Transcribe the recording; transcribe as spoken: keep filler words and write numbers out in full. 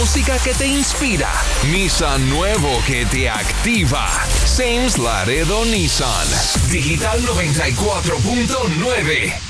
música que te inspira. Nissan nuevo que te activa. Sames Laredo Nissan. Digital noventa y cuatro punto nueve.